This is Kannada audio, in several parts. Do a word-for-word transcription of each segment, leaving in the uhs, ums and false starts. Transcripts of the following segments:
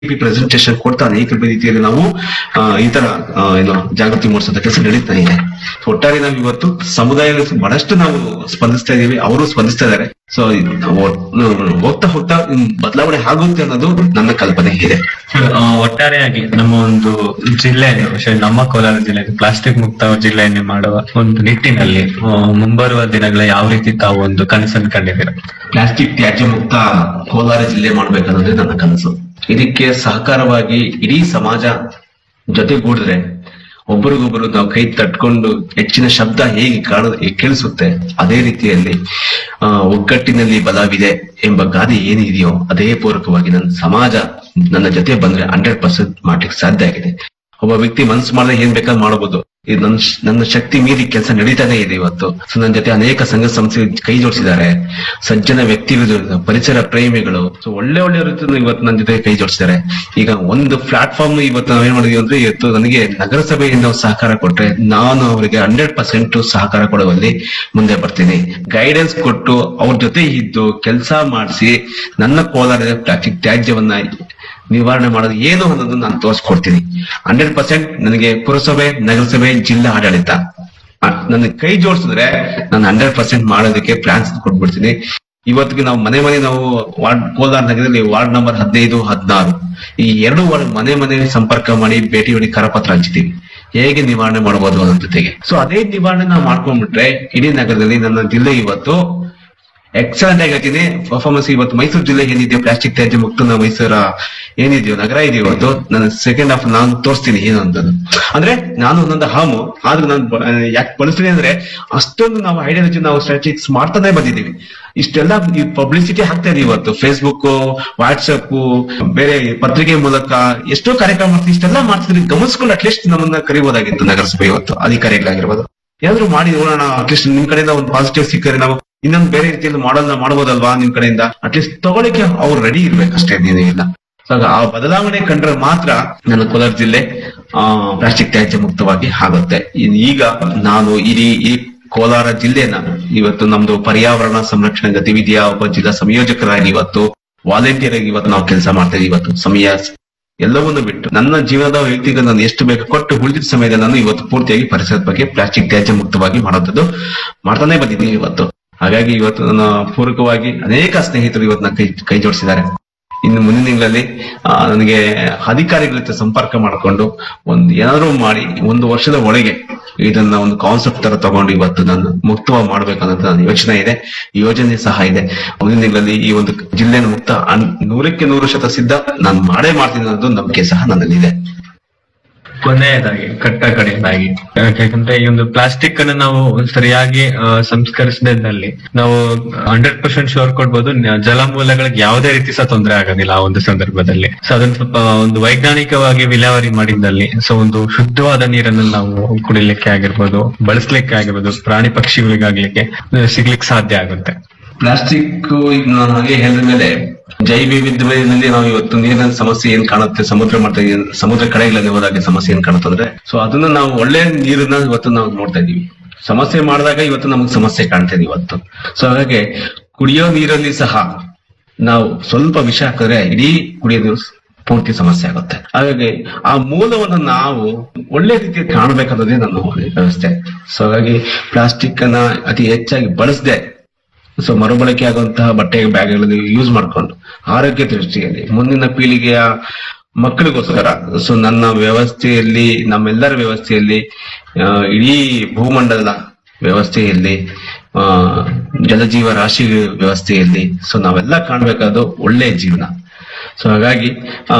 ಪ್ರೆಸೆಂಟೇಶನ್ ಕೊಡ್ತಾ ಅನೇಕ ರೀತಿಯಲ್ಲಿ ನಾವು ಈ ತರ ಏನು ಜಾಗೃತಿ ಮೂಡಿಸೋದ ಕೆಲಸ ನಡೀತಾ ಇದೆ. ಒಟ್ಟಾರೆ ನಾವು ಇವತ್ತು ಸಮುದಾಯದ ಬಹಳಷ್ಟು ನಾವು ಸ್ಪಂದಿಸ್ತಾ ಇದೀವಿ, ಅವರು ಸ್ಪಂದಿಸ್ತಾ ಇದ್ದಾರೆ. ಸೊ ಹೋಗ್ತಾ ಹೋಗ್ತಾ ಬದಲಾವಣೆ ಆಗುತ್ತೆ ಅನ್ನೋದು ನನ್ನ ಕಲ್ಪನೆ ಇದೆ. ಒಟ್ಟಾರೆಯಾಗಿ ನಮ್ಮ ಒಂದು ಜಿಲ್ಲೆಯನ್ನು, ನಮ್ಮ ಕೋಲಾರ ಜಿಲ್ಲೆ ಪ್ಲಾಸ್ಟಿಕ್ ಮುಕ್ತ ಜಿಲ್ಲೆಯನ್ನೇ ಮಾಡುವ ಒಂದು ನಿಟ್ಟಿನಲ್ಲಿ ಮುಂಬರುವ ದಿನಗಳ ಯಾವ ರೀತಿ ತಾವು ಒಂದು ಕನಸನ್ನು ಕಂಡಿದ್ದೀರಾ? ಪ್ಲಾಸ್ಟಿಕ್ ತ್ಯಾಜ್ಯ ಮುಕ್ತ ಕೋಲಾರ ಜಿಲ್ಲೆ ಮಾಡ್ಬೇಕನ್ನೋದೇ ನನ್ನ ಕನಸು. ಇದಕ್ಕೆ ಸಹಕಾರವಾಗಿ ಇಡೀ ಸಮಾಜ ಜೊತೆಗೂಡಿದ್ರೆ, ಒಬ್ಬರಿಗೊಬ್ಬರು ನಾವು ಕೈ ತಟ್ಕೊಂಡು ಹೆಚ್ಚಿನ ಶಬ್ದ ಹೇಗೆ ಕಾಣ ಕೇಳಿಸುತ್ತೆ ಅದೇ ರೀತಿಯಲ್ಲಿ ಆ ಒಗ್ಗಟ್ಟಿನಲ್ಲಿ ಬಲವಿದೆ ಎಂಬ ಗಾದೆ ಏನಿದೆಯೋ ಅದೇ ಪೂರಕವಾಗಿ ನನ್ನ ಸಮಾಜ ನನ್ನ ಜೊತೆ ಬಂದ್ರೆ ಹಂಡ್ರೆಡ್ ಪರ್ಸೆಂಟ್ ಮಾಡ್ಲಿಕ್ಕೆ ಸಾಧ್ಯ ಆಗಿದೆ. ಒಬ್ಬ ವ್ಯಕ್ತಿ ಮನಸ್ಸು ಮಾಡಿದ್ರೆ ಏನ್ ಬೇಕಾದ್ರೂ ಮಾಡಬಹುದು. ಇದು ನನ್ನ ನನ್ನ ಶಕ್ತಿ ಮೀರಿ ಕೆಲಸ ನಡೀತಾನೆ ಇದೆ ಇವತ್ತು. ಸೊ ನನ್ನ ಜೊತೆ ಅನೇಕ ಸಂಘ ಸಂಸ್ಥೆ ಕೈ ಜೋಡಿಸಿದ್ದಾರೆ, ಸಜ್ಜನ ವ್ಯಕ್ತಿಗಳು, ಪರಿಸರ ಪ್ರೇಮಿಗಳು, ಸೊ ಒಳ್ಳೆ ಒಳ್ಳೆ ರೀತಿಯಲ್ಲಿ ಇವತ್ತು ನನ್ನ ಜೊತೆ ಕೈ ಜೋಡಿಸಿದ್ದಾರೆ. ಈಗ ಒಂದು ಪ್ಲಾಟ್ಫಾರ್ಮ್ ಇವತ್ತು ನಾವೇನ್ ಮಾಡಿದೀವಿ ಅಂದ್ರೆ, ಇವತ್ತು ನನಗೆ ನಗರಸಭೆಯಿಂದ ಸಹಕಾರ ಕೊಟ್ರೆ ನಾನು ಅವರಿಗೆ ಹಂಡ್ರೆಡ್ ಪರ್ಸೆಂಟ್ ಸಹಕಾರ ಕೊಡುವಲ್ಲಿ ಮುಂದೆ ಬರ್ತೀನಿ. ಗೈಡೆನ್ಸ್ ಕೊಟ್ಟು ಅವ್ರ ಜೊತೆ ಇದ್ದು ಕೆಲಸ ಮಾಡಿಸಿ ನನ್ನ ಕೋಲಾರದ ಪ್ಲಾಸ್ಟಿಕ್ ತ್ಯಾಜ್ಯವನ್ನ ನಿವಾರಣೆ ಮಾಡೋದು ಏನು ಅನ್ನೋದು ನಾನು ತೋರಿಸ್ಕೊಡ್ತೀನಿ. ಹಂಡ್ರೆಡ್ ಪರ್ಸೆಂಟ್ ನನಗೆ ಪುರಸಭೆ, ನಗರಸಭೆ, ಜಿಲ್ಲಾ ಆಡಳಿತ ನನ್ನ ಕೈ ಜೋಡಿಸಿದ್ರೆ ನಾನು ಹಂಡ್ರೆಡ್ ಪರ್ಸೆಂಟ್ ಮಾಡೋದಕ್ಕೆ ಪ್ಲಾನ್ಸ್ ಕೊಟ್ಬಿಡ್ತೀನಿ. ಇವತ್ತಿಗೆ ನಾವು ಮನೆ ಮನೆ ನಾವು ವಾರ್ಡ್ ಕೋಲಾರ ನಗರದಲ್ಲಿ ವಾರ್ಡ್ ನಂಬರ್ ಹದಿನೈದು ಹದಿನಾರು ಈ ಎರಡು ವಾರ್ಡ್ ಮನೆ ಮನೆ ಸಂಪರ್ಕ ಮಾಡಿ ಭೇಟಿ ಮಾಡಿ ಕರಪತ್ರ ಹಂಚಿದ್ದೀವಿ ಹೇಗೆ ನಿವಾರಣೆ ಮಾಡಬಹುದು ಅನ್ನೋ ಜೊತೆಗೆ. ಸೊ ಅದೇ ನಿವಾರಣೆ ನಾವು ಮಾಡ್ಕೊಂಡ್ಬಿಟ್ರೆ ಇಡೀ ನಗರದಲ್ಲಿ ನನ್ನ ಜಿಲ್ಲೆ ಇವತ್ತು ಎಕ್ಸಲೆಂಟ್ ಆಗಿ ಆಗ್ತಿದೆ. ಪರ್ಫಾರ್ಮೆನ್ಸ್ ಇವತ್ತು ಮೈಸೂರು ಜಿಲ್ಲೆ ಏನಿದೆಯೋ ಪ್ಲಾಸ್ಟಿಕ್ ತ್ಯಾಜ್ಯ ಮುಕ್ತ ಮೈಸೂರ ಏನಿದೆಯೋ ನಗರ ಇದೆಯೋ ಇವತ್ತು ನನ್ನ ಸೆಕೆಂಡ್ ಹಾಫ್ ನಾನು ತೋರಿಸ್ತೀನಿ ಏನು ಅಂತದ್ದು. ಅಂದ್ರೆ ನಾನು ಒಂದೊಂದು ಹಾಮು ಆದ್ರೂ ನಾನು ಯಾಕೆ ಬಳಸ್ತೀನಿ ಅಂದ್ರೆ ಅಷ್ಟೊಂದು ನಾವು ಐಡಿಯಾಲಜಿ ನಾವು ಸ್ಟ್ರಾಟಜಿಕ್ಸ್ ಮಾಡ್ತಾನೆ ಬಂದಿದ್ದೀವಿ. ಇಷ್ಟೆಲ್ಲ ಪಬ್ಲಿಸಿಟಿ ಆಗ್ತಾ ಇದೆ ಇವತ್ತು ಫೇಸ್ಬುಕ್, ವಾಟ್ಸಪ್, ಬೇರೆ ಪತ್ರಿಕೆ ಮೂಲಕ ಎಷ್ಟೋ ಕಾರ್ಯಕ್ರಮ ಮಾಡ್ತೀವಿ. ಇಷ್ಟೆಲ್ಲ ಮಾಡ್ತಿದ್ವಿ, ಗಮನಿಸ್ಕೊಂಡು ಅಟ್ಲೀಸ್ಟ್ ನಮ್ಮನ್ನ ಕರಿಬಹುದಾಗಿತ್ತು ನಗರಸಭೆ ಇವತ್ತು ಅಧಿಕಾರಿಗಳಾಗಿರ್ಬೋದು. ಏನಾದ್ರು ಮಾಡಿ ನೋಡೋಣ, ಅಟ್ಲೀಸ್ಟ್ ನಿಮ್ ಕಡೆಯಿಂದ ಒಂದು ಪಾಸಿಟಿವ್ ಸಿಕ್ಕರೆ ನಾವು ಇನ್ನೊಂದು ಬೇರೆ ರೀತಿಯಲ್ಲಿ ಮಾಡಲ್ ಮಾಡಬಹುದಲ್ವಾ ನಿಮ್ ಕಡೆಯಿಂದ, ಅಟ್ಲೀಸ್ಟ್ ತಗೊಳಿಕ್ಕೆ ಅವ್ರು ರೆಡಿ ಇರ್ಬೇಕಷ್ಟೇ, ಏನಿಲ್ಲ. ಸೊ ಆ ಬದಲಾವಣೆ ಕಂಡ್ರೆ ಮಾತ್ರ ನನ್ನ ಕೋಲಾರ ಜಿಲ್ಲೆ ಆ ಪ್ಲಾಸ್ಟಿಕ್ ತ್ಯಾಜ್ಯ ಮುಕ್ತವಾಗಿ ಆಗುತ್ತೆ. ಈಗ ನಾನು ಇಡೀ ಈ ಕೋಲಾರ ಜಿಲ್ಲೆನ ಇವತ್ತು ನಮ್ದು ಪರ್ಯಾವರಣ ಸಂರಕ್ಷಣಾ ಗತಿವಿಧಿಯ ಒಬ್ಬ ಜಿಲ್ಲಾ ಸಂಯೋಜಕರಾಗಿ ಇವತ್ತು ವಾಲಂಟಿಯರ್ ಆಗಿ ಇವತ್ತು ನಾವು ಕೆಲಸ ಮಾಡ್ತಾ ಇದೀವಿ. ಇವತ್ತು ಸಮಯ ಎಲ್ಲವನ್ನೂ ಬಿಟ್ಟು ನನ್ನ ಜೀವನದ ವ್ಯಕ್ತಿಗೆ ನಾನು ಎಷ್ಟು ಬೇಕು ಕೊಟ್ಟು ಉಳಿದಿದ್ದ ಸಮಯದಲ್ಲಿ ನಾನು ಇವತ್ತು ಪೂರ್ತಿಯಾಗಿ ಪರಿಸರದ ಬಗ್ಗೆ ಪ್ಲಾಸ್ಟಿಕ್ ತ್ಯಾಜ್ಯ ಮುಕ್ತವಾಗಿ ಮಾಡೋದು ಮಾಡ್ತಾನೆ ಬಂದಿದ್ದೀನಿ ಇವತ್ತು. ಹಾಗಾಗಿ ಇವತ್ತು ನನ್ನ ಪೂರಕವಾಗಿ ಅನೇಕ ಸ್ನೇಹಿತರು ಇವತ್ತು ನನ್ನ ಕೈ ಕೈ ಜೋಡಿಸಿದ್ದಾರೆ. ಇನ್ನು ಮುಂದಿನ ತಿಂಗಳಲ್ಲಿ ನನಗೆ ಅಧಿಕಾರಿಗಳ ಜೊತೆ ಸಂಪರ್ಕ ಮಾಡಿಕೊಂಡು ಒಂದು ಏನಾದ್ರು ಮಾಡಿ ಒಂದು ವರ್ಷದ ಒಳಗೆ ಇದನ್ನ ಒಂದು ಕಾನ್ಸೆಪ್ಟ್ ತರ ತಗೊಂಡು ಇವತ್ತು ನಾನು ಮುಕ್ತವಾಗಿ ಮಾಡ್ಬೇಕನ್ನೋದು ನನ್ನ ಯೋಚನೆ ಇದೆ, ಯೋಜನೆ ಸಹ ಇದೆ. ಮುಂದಿನ ತಿಂಗಳಲ್ಲಿ ಈ ಒಂದು ಜಿಲ್ಲೆನ ಮುಕ್ತ ನೂರಕ್ಕೆ ನೂರು ಶತ ಸಿದ್ಧ ನಾನು ಮಾಡೇ ಮಾಡ್ತೀನಿ ಅನ್ನೋದು ನಂಬಿಕೆ ಸಹ ನನ್ನಲ್ಲಿದೆ. ಕೊನೆಯದಾಗಿ ಕಟ್ಟ ಕಡೆಯದಾಗಿ, ಯಾಕಂದ್ರೆ ಈ ಒಂದು ಪ್ಲಾಸ್ಟಿಕ್ ಅನ್ನು ನಾವು ಸರಿಯಾಗಿ ಸಂಸ್ಕರಿಸದಿದ್ದಲ್ಲಿ ನಾವು ಹಂಡ್ರೆಡ್ ಪರ್ಸೆಂಟ್ ಶೋರ್ ಕೊಡ್ಬೋದು ಜಲಮೂಲಗಳಿಗೆ ಯಾವುದೇ ರೀತಿ ಸಹ ತೊಂದರೆ ಆಗೋದಿಲ್ಲ ಆ ಒಂದು ಸಂದರ್ಭದಲ್ಲಿ. ಸೊ ಅದನ್ನ ಸ್ವಲ್ಪ ಒಂದು ವೈಜ್ಞಾನಿಕವಾಗಿ ವಿಲೇವಾರಿ ಮಾಡಿದ್ದಲ್ಲಿ ಸೊ ಒಂದು ಶುದ್ಧವಾದ ನೀರನ್ನು ನಾವು ಕುಡಿಲಿಕ್ಕೆ ಆಗಿರ್ಬೋದು, ಬಳಸಲಿಕ್ಕೆ ಆಗಿರ್ಬೋದು, ಪ್ರಾಣಿ ಪಕ್ಷಿಗಳಿಗಾಗ್ಲಿಕ್ಕೆ ಸಿಗ್ಲಿಕ್ಕೆ ಸಾಧ್ಯ ಆಗುತ್ತೆ. ಪ್ಲಾಸ್ಟಿಕ್ ಈಗ ನಾನು ಹಾಗೆ ಹೇಳಿದ ಮೇಲೆ ಜೈವ ವಿವಿಧತೆಯಲ್ಲಿ ನಾವು ಇವತ್ತು ನೀರಿನ ಸಮಸ್ಯೆ ಏನ್ ಕಾಣುತ್ತೆ, ಸಮುದ್ರ ಮಟ್ಟ ಸಮುದ್ರ ಕಡೆಗಳಲ್ಲಿ ಹೋದಾಗ ಸಮಸ್ಯೆ ಏನ್ ಕಾಣುತ್ತೆ ಅಂದ್ರೆ, ಸೊ ಅದನ್ನ ನಾವು ಒಳ್ಳೆ ನೀರನ್ನ ಇವತ್ತು ನಾವು ನೋಡ್ತಾ ಇದೀವಿ. ಸಮಸ್ಯೆ ಮಾಡಿದಾಗ ಇವತ್ತು ನಮಗೆ ಸಮಸ್ಯೆ ಕಾಣ್ತಾ ಇದೆ ಇವತ್ತು. ಸೊ ಹಾಗಾಗಿ ಕುಡಿಯೋ ನೀರಲ್ಲಿ ಸಹ ನಾವು ಸ್ವಲ್ಪ ವಿಷ ಹಾಕಿದ್ರೆ ಇಡೀ ಕುಡಿಯೋ ನೀರು ಪೂರ್ತಿ ಸಮಸ್ಯೆ ಆಗುತ್ತೆ. ಹಾಗಾಗಿ ಆ ಮೂಲವನ್ನು ನಾವು ಒಳ್ಳೆ ರೀತಿಯಲ್ಲಿ ಕಾಣಬೇಕನ್ನೋದೇ ನನ್ನ ವ್ಯವಸ್ಥೆ. ಸೊ ಹಾಗಾಗಿ ಪ್ಲಾಸ್ಟಿಕ್ ಅನ್ನ ಅತಿ ಹೆಚ್ಚಾಗಿ ಬಳಸದೆ ಸೊ ಮರುಬಳಕೆ ಆಗುವಂತಹ ಬಟ್ಟೆ ಬ್ಯಾಗ್ಗಳನ್ನು ಯೂಸ್ ಮಾಡ್ಕೊಂಡು ಆರೋಗ್ಯ ದೃಷ್ಟಿಯಲ್ಲಿ ಮುಂದಿನ ಪೀಳಿಗೆಯ ಮಕ್ಕಳಿಗೋಸ್ಕರ ಸೊ ನನ್ನ ವ್ಯವಸ್ಥೆಯಲ್ಲಿ, ನಮ್ಮೆಲ್ಲರ ವ್ಯವಸ್ಥೆಯಲ್ಲಿ, ಇಡೀ ಭೂಮಂಡಲದ ವ್ಯವಸ್ಥೆಯಲ್ಲಿ, ಆ ಜಲಜೀವ ರಾಶಿ ವ್ಯವಸ್ಥೆಯಲ್ಲಿ ಸೊ ನಾವೆಲ್ಲ ಕಾಣ್ಬೇಕಾದ ಒಳ್ಳೆ ಜೀವನ. ಸೊ ಹಾಗಾಗಿ ಆ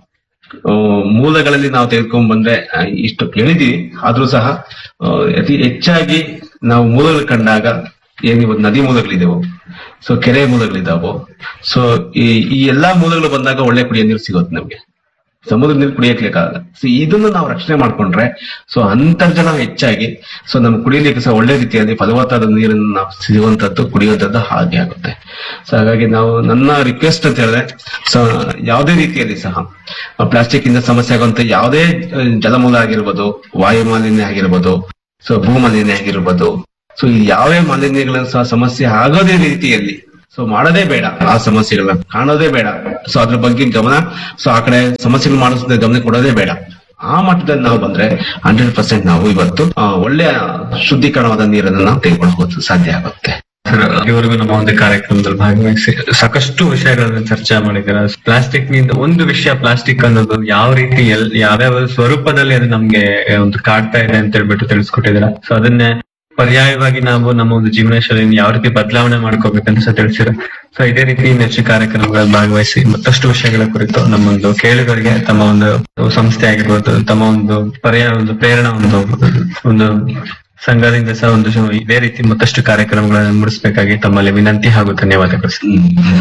ಮೂಲಗಳಲ್ಲಿ ನಾವು ತೆಗೆದುಕೊಂಡ್ ಬಂದ್ರೆ ಇಷ್ಟು ಕೇಳಿದೀವಿ, ಆದ್ರೂ ಸಹ ಅತಿ ಹೆಚ್ಚಾಗಿ ನಾವು ಮೂಲಗಳು ಕಂಡಾಗ ಏನಿವತ್ತು ನದಿ ಮೂಲಗಳಿದೆವು, ಸೊ ಕೆರೆ ಮೂಲಗಳಿದಾವು. ಸೊ ಈ ಈ ಎಲ್ಲಾ ಮೂಲಗಳು ಬಂದಾಗ ಒಳ್ಳೆ ಕುಡಿಯೋ ನೀರು ಸಿಗುತ್ತೆ ನಮ್ಗೆ, ಸಮುದ್ರ ನೀರು ಕುಡಿಯಕ್ಲಿಕ್ಕಾಗಲ್ಲ. ಸೊ ಇದನ್ನು ನಾವು ರಕ್ಷಣೆ ಮಾಡ್ಕೊಂಡ್ರೆ ಸೊ ಅಂತರ್ಜಲ ಹೆಚ್ಚಾಗಿ ಸೊ ನಮ್ಗೆ ಕುಡಿಯಲಿಕ್ಕೆ ಸಹ ಒಳ್ಳೆ ರೀತಿಯಲ್ಲಿ ಫಲವತ್ತಾದ ನೀರನ್ನು ನಾವು ಸಿಗುವಂತದ್ದು ಕುಡಿಯುವಂತದ್ದು ಹಾಗೆ ಆಗುತ್ತೆ. ಸೊ ಹಾಗಾಗಿ ನಾವು ನನ್ನ ರಿಕ್ವೆಸ್ಟ್ ಅಂತ ಹೇಳಿದ್ರೆ ಸೊ ಯಾವುದೇ ರೀತಿಯಲ್ಲಿ ಸಹ ಪ್ಲಾಸ್ಟಿಕ್ ಇಂದ ಸಮಸ್ಯೆ ಆಗುವಂತ ಯಾವುದೇ ಜಲಮೂಲ ಆಗಿರ್ಬೋದು, ವಾಯು ಮಾಲಿನ್ಯ ಆಗಿರ್ಬೋದು, ಸೊ ಭೂ ಮಾಲಿನ್ಯ ಆಗಿರ್ಬೋದು, ಸೊ ಈ ಯಾವ್ಯಾವ ಮಾಲಿನ್ಯಗಳನ್ನು ಸಹ ಸಮಸ್ಯೆ ಆಗೋದೇ ರೀತಿಯಲ್ಲಿ ಸೊ ಮಾಡೋದೇ ಬೇಡ, ಆ ಸಮಸ್ಯೆಗಳನ್ನ ಕಾಣೋದೇ ಬೇಡ. ಸೊ ಅದ್ರ ಬಗ್ಗೆ ಗಮನ, ಸೊ ಆ ಕಡೆ ಸಮಸ್ಯೆಗಳು ಮಾಡಿಸೋದೇ ಗಮನ ಕೊಡೋದೇ ಬೇಡ. ಆ ಮಟ್ಟದಲ್ಲಿ ನಾವು ಬಂದ್ರೆ ಹಂಡ್ರೆಡ್ ಪರ್ಸೆಂಟ್ ನಾವು ಇವತ್ತು ಆ, ಒಳ್ಳೆಯ ಶುದ್ಧೀಕರಣವಾದ ನೀರನ್ನು ನಾವು ತೆಗೆದುಕೊಳ್ಳಬಹುದು ಸಾಧ್ಯ ಆಗುತ್ತೆ. ಸರ್, ಇವರೆಗೂ ನಮ್ಮ ಒಂದು ಕಾರ್ಯಕ್ರಮದಲ್ಲಿ ಭಾಗವಹಿಸಿ ಸಾಕಷ್ಟು ವಿಷಯಗಳನ್ನ ಚರ್ಚೆ ಮಾಡಿದ್ದೀರಾ. ಪ್ಲಾಸ್ಟಿಕ್ ನಿಂದ ಒಂದು ವಿಷಯ, ಪ್ಲಾಸ್ಟಿಕ್ ಅನ್ನೋದು ಯಾವ ರೀತಿ ಎಲ್ ಯಾವ್ಯಾವ ಸ್ವರೂಪದಲ್ಲಿ ಅದು ನಮ್ಗೆ ಒಂದು ಕಾಡ್ತಾ ಇದೆ ಅಂತ ಹೇಳ್ಬಿಟ್ಟು ತಿಳಿಸ್ಕೊಟ್ಟಿದ್ದೀರಾ. ಸೊ ಅದನ್ನೇ ಪರ್ಯಾಯವಾಗಿ ನಾವು ನಮ್ಮ ಒಂದು ಜೀವನ ಶೈಲಿಯನ್ನು ಯಾವ ರೀತಿ ಬದಲಾವಣೆ ಮಾಡ್ಕೋಬೇಕಂತ ಸಹ ತಿಳಿಸಿರ. ಸೊ ಇದೇ ರೀತಿ ನೆಚ್ಚು ಕಾರ್ಯಕ್ರಮಗಳಲ್ಲಿ ಭಾಗವಹಿಸಿ ಮತ್ತಷ್ಟು ವಿಷಯಗಳ ಕುರಿತು ನಮ್ಮೊಂದು ಕೇಳುಗರಿಗೆ ತಮ್ಮ ಒಂದು ಸಂಸ್ಥೆ ಆಗಿರ್ಬೋದು, ತಮ್ಮ ಒಂದು ಪರ್ಯಾಯ ಒಂದು ಪ್ರೇರಣಾ ಒಂದು ಒಂದು ಸಂಘದಿಂದ ಸಹ ಒಂದು ಇದೇ ರೀತಿ ಮತ್ತಷ್ಟು ಕಾರ್ಯಕ್ರಮಗಳನ್ನು ಮೂಡಿಸಬೇಕಾಗಿ ತಮ್ಮಲ್ಲಿ ವಿನಂತಿ ಹಾಗೂ ಧನ್ಯವಾದಗಳು.